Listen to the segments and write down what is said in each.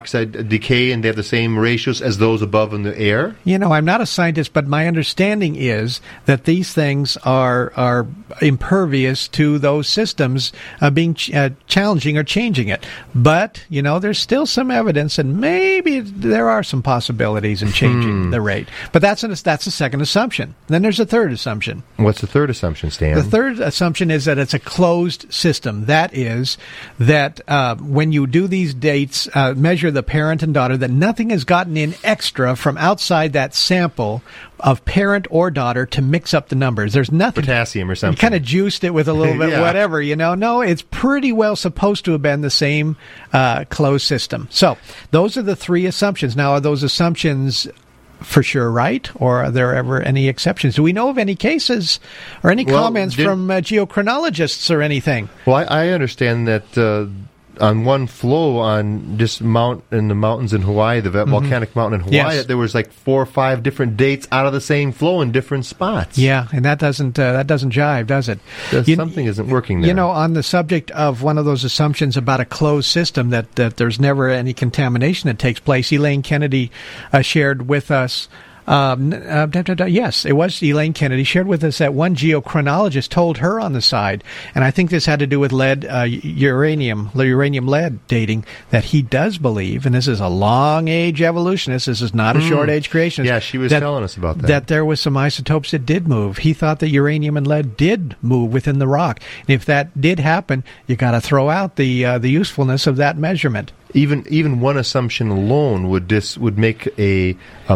rocks decay and they have the same ratios as those above in the air? I'm not a scientist, but my understanding is that these things are impervious to those systems being challenging or changing it. But, there's still some evidence, and maybe there are some possibilities in changing the rate. But that's the second assumption. Then there's a third assumption. What's the third assumption, Stan? The third assumption is that it's a closed system. That is, that when you do these dates, measure the parent and daughter, that nothing has gotten in extra from outside that sample of parent or daughter to mix up the numbers. There's nothing. Potassium or something. You kind of juiced it with a little bit whatever, No, it's pretty well supposed to have been the same closed system. So those are the three assumptions. Now, are those assumptions for sure right, or are there ever any exceptions? Do we know of any cases or any comments from geochronologists or anything? Well, I understand that on one flow on this in the mountains in Hawaii, the volcanic mountain in Hawaii, there was like 4 or 5 different dates out of the same flow in different spots. Yeah, and that doesn't jive, does it? Something isn't working there. On the subject of one of those assumptions about a closed system, that there's never any contamination that takes place, Elaine Kennedy shared with us. Yes, it was Elaine Kennedy shared with us that one geochronologist told her on the side, and I think this had to do with uranium lead dating, that he does believe, and this is a long age evolutionist, this is not a short age creationist. Yeah, she was telling us about that. That there was some isotopes that did move. He thought that uranium and lead did move within the rock. And if that did happen, you got to throw out the usefulness of that measurement. Even one assumption alone would make a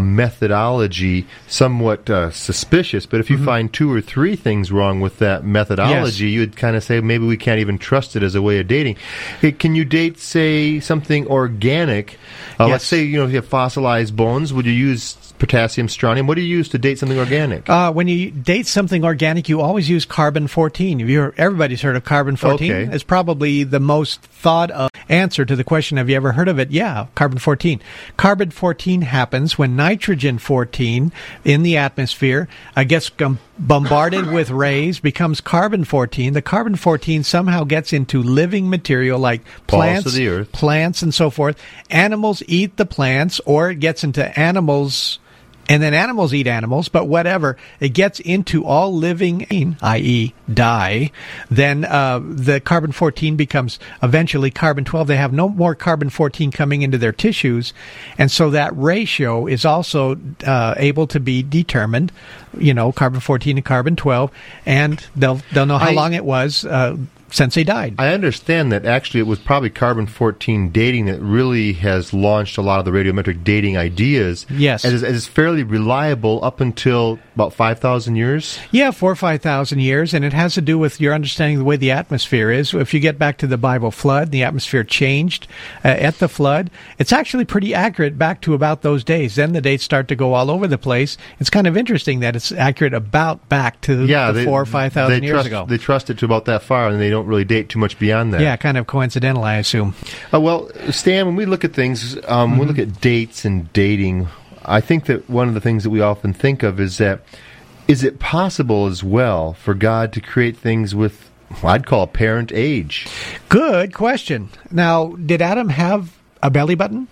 methodology somewhat suspicious. But if you find 2 or 3 things wrong with that methodology, you'd kind of say maybe we can't even trust it as a way of dating. Hey, can you date, say, something organic? Let's say you have fossilized bones. Would you use potassium, strontium? What do you use to date something organic? When you date something organic, you always use carbon-14. Everybody's heard of carbon-14. Okay. It's probably the most thought of answer to the question, have you ever heard of it? Yeah, carbon-14. Carbon-14 happens when nitrogen-14 in the atmosphere gets bombarded with rays, becomes carbon-14. The carbon-14 somehow gets into living material like plants, of the earth. Plants and so forth. Animals eat the plants, or it gets into animals, and then animals eat animals, but whatever. It gets into all living, i.e. die. Then the carbon-14 becomes eventually carbon-12. They have no more carbon-14 coming into their tissues, and so that ratio is also able to be determined, carbon-14 and carbon-12, and they'll know how long it was since they died. I understand that actually it was probably carbon-14 dating that really has launched a lot of the radiometric dating ideas. Yes. As fairly reliable up until about 5,000 years? Yeah, 4,000 or 5,000 years, and it has to do with your understanding of the way the atmosphere is. If you get back to the Bible flood, the atmosphere changed at the flood. It's actually pretty accurate back to about those days. Then the dates start to go all over the place. It's kind of interesting that it's accurate about back to 4,000 or 5,000 years ago. They trust it to about that far, and they don't really date too much beyond that. Yeah, kind of coincidental, I assume. Well, Stan, when we look at things, we look at dates and dating, I think that one of the things that we often think of is that, is it possible as well for God to create things with, I'd call apparent age? Good question. Now, did Adam have a belly button?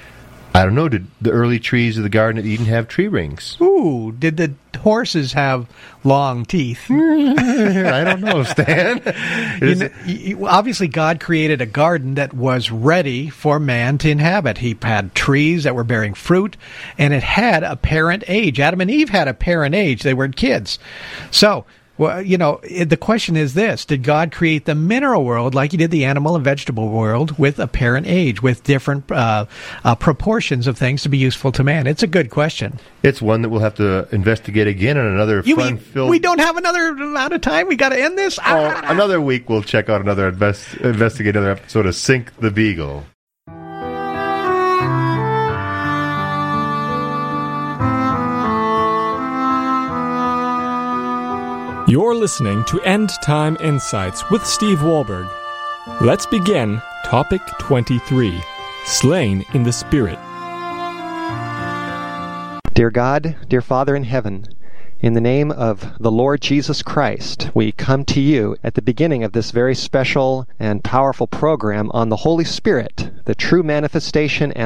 I don't know. Did the early trees of the Garden of Eden have tree rings? Ooh, did the horses have long teeth? I don't know, Stan. Obviously, God created a garden that was ready for man to inhabit. He had trees that were bearing fruit, and it had a parent age. Adam and Eve had a parent age. They were kids. So, well, the question is this: did God create the mineral world like He did the animal and vegetable world with a parent age, with different proportions of things to be useful to man? It's a good question. It's one that we'll have to investigate again on another fun-filled... We don't have another amount of time? We got to end this? Another week we'll check out investigate another episode of Sink the Beagle. You're listening to End Time Insights with Steve Wahlberg. Let's begin Topic 23, Slain in the Spirit. Dear God, dear Father in heaven, in the name of the Lord Jesus Christ, we come to you at the beginning of this very special and powerful program on the Holy Spirit, the true manifestation and